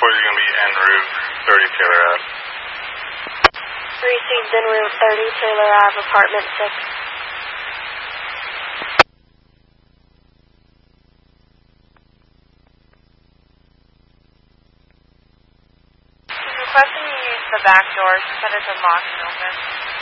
is going to be en route 30 Taylor Ave. Received en route 30 Taylor Ave, apartment 6. She's requesting you use the back door. She said it's unlocked and open.